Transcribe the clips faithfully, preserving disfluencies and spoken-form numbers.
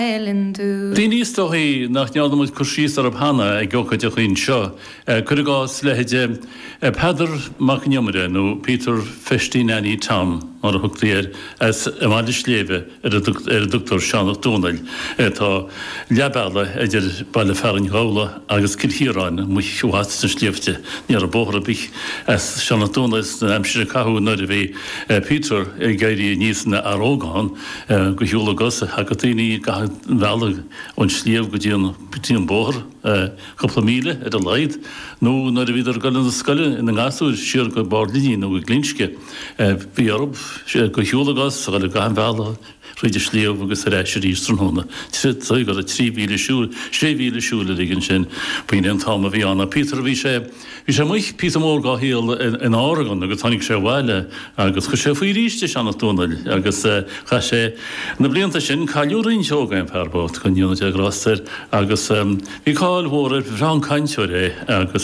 Dí níos dóthaí nach neadamid cursís ar bhana ag gceochaid a chuoin seo. Cuir gás lehéide Peadar Mac Niomara nó Peter Festinani Tom mar a thugtaíar as amáidir sléomh ar a Dr. Seanach Dónail tá leabála idir baile fearan gála agus cilthíráin mu chuáit sa sléomhte níar a bóthar bich as Seanach Dónail na aimsir cathú nuair a bhí Peter i gairí níos na arógáin go hiúla gas a hagataíní bhealach ón sléomh go dtíon butíon bóthar chupla míle ar a leid nó nuair a bhíidir galan na scoile in na ngasú siar go bardlíní nó go glínske bhí orb go hiúla gas a gaile gahan bhealach réidir sléomh agus a réisir ístrúna. Tí go a trí bhíle siúil, sé bhíle siúla igen sin buin an táma bhí anna. Peter bhí sé bhí sé muich Peter mór gá híal in áragan agus tháinig sé bhhaile agus chu sé faoi ríiste Seanach Dónail agus cha sé na blianta sin chaúín seoga an fearbát chun dúna agrásir agus bhí cáil hóir bhrán caiinteir é agus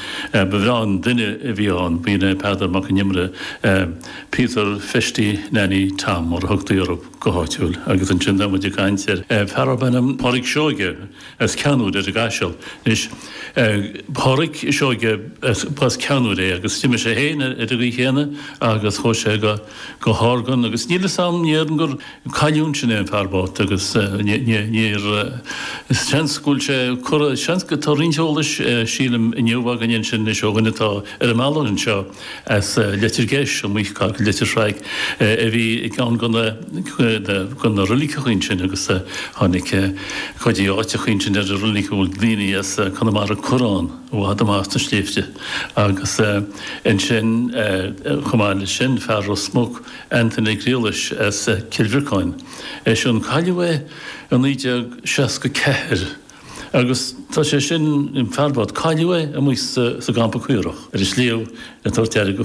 bhrán duine a bhíán bhína Peadar Mac Niomara Peter Festinani Tom mar thugtaí orb go háitiúil agus an sin damid caiintear fearbanam páric seoige as ceanúd ar a gaiisiil is páric seoige pas ceanúd é agus tíime sé héine ar a bhí chéine agus cho sé go go hágan agus níle sam níaran gur caiún sin é an fearbát agus níor seanscúil sé chur seans go tá rinseolalas sílam inniuha gan sin na seoganatá ar a málagan seo as letirgéis a muich cá letirreig a bhí gan gona gon na rulicachuin sin agus tháinig chuidí áitechuin sin ar a rulica bhfuil glíní as chuna mar a chorán ó adamásta sléifte agus in sin chumáile sin fear ó smóg Anthony Grealish as Kilvircoin. Siún caiileh an íide seas go ceir agus tá sé sin in fearbád caiileh a mu sa gampa cuireach ar is léomh na tartear go